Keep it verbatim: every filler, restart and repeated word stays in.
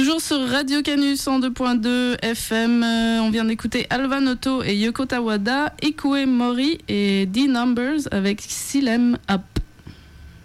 Toujours sur Radio Canus cent deux point deux F M, euh, on vient d'écouter Alva Noto et Yoko Tawada, Ikue Mori et D-Numbers avec Silem Up.